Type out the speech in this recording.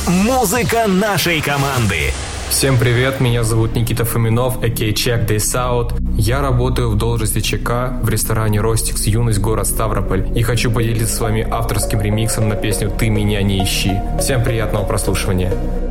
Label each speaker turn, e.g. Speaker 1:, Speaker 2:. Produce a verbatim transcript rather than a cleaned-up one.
Speaker 1: Музыка нашей команды.
Speaker 2: Всем привет, меня зовут Никита Фоминов, а.к.а. Check This Out. Я работаю в должности ЧК в ресторане Ростикс Юность, город Ставрополь, и хочу поделиться с вами авторским ремиксом на песню «Ты меня не ищи». Всем приятного прослушивания.